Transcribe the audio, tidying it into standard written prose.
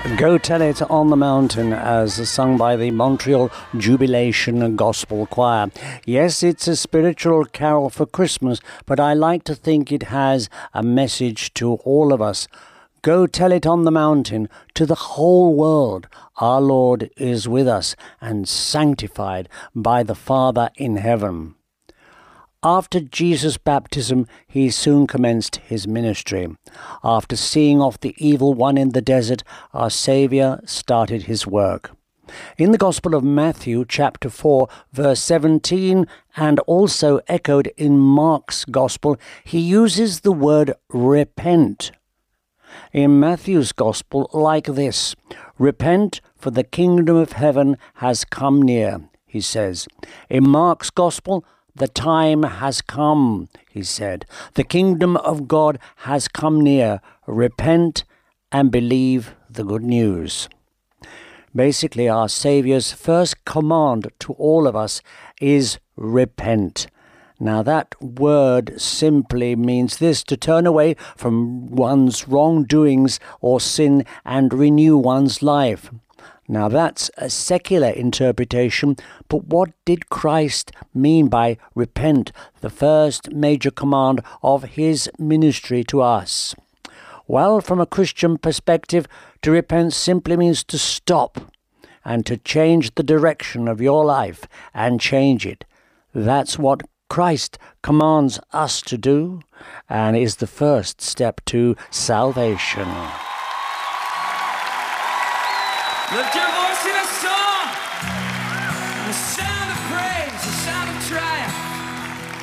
Go Tell It on the Mountain, as sung by the Montreal Jubilation Gospel Choir. Yes, it's a spiritual carol for Christmas, but I like to think it has a message to all of us. Go tell it on the mountain to the whole world. Our Lord is with us and sanctified by the Father in heaven. After Jesus' baptism, he soon commenced his ministry. After seeing off the evil one in the desert, our Saviour started his work. In the Gospel of Matthew, chapter 4, verse 17, and also echoed in Mark's Gospel, he uses the word repent. In Matthew's Gospel, like this: "Repent, for the kingdom of heaven has come near," he says. In Mark's Gospel, "The time has come," he said. "The kingdom of God has come near. Repent and believe the good news." Basically, our Saviour's first command to all of us is repent. Now, that word simply means this: to turn away from one's wrongdoings or sin and renew one's life. Now, that's a secular interpretation, but what did Christ mean by repent, the first major command of his ministry to us? Well, from a Christian perspective, to repent simply means to stop and to change the direction of your life and change it. That's what Christ commands us to do, and is the first step to salvation. Lift your